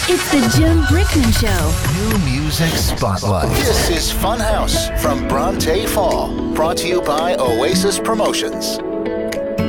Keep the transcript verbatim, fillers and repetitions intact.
It's the Jim Brickman Show. New Music Spotlight. This is Funhouse from Bronte Fall, brought to you by Oasis Promotions.